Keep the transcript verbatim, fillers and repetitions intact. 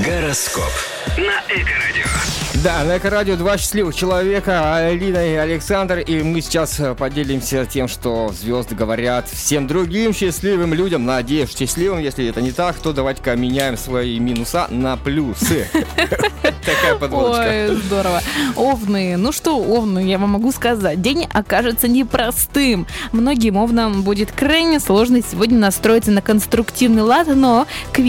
Гороскоп на Эко-радио. Да, на Эко-радио два счастливых человека, Алина и Александр, и мы сейчас поделимся тем, что звезды говорят всем другим счастливым людям. Надеюсь, счастливым, если это не так, то давайте-ка меняем свои минуса на плюсы. Такая подводочка. Ой, здорово. Овны. Ну что, овны, я вам могу сказать. День окажется непростым. Многим овнам будет крайне сложно сегодня настроиться на конструктивный лад, но к